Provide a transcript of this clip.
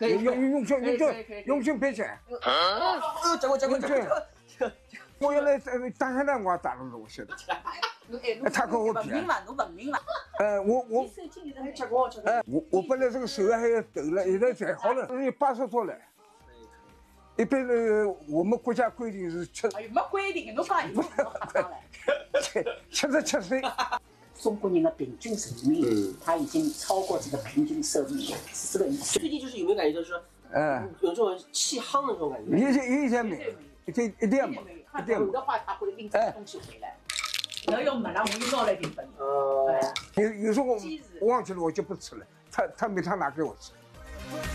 可以， 永春别钱。 结果， 我原来打下来我也打了我晓得。他跟我比。 文明嘛，侬文明嘛。 我本来这个手还要抖了，现在才好了，80多了。一般我们国家规定是哎呦，没规定，侬讲 77岁。 中国人的平均寿命，它已经超过这个平均寿命了，是这个意思。 最近就是有没有感觉就是说，有这种气夯的这种感觉？ 以前没有，一点没有。 他有的话，他会拎这个东西回来。能用买了，我就拿来给分。 有时候我忘记了，我就不吃了。他没他拿给我吃。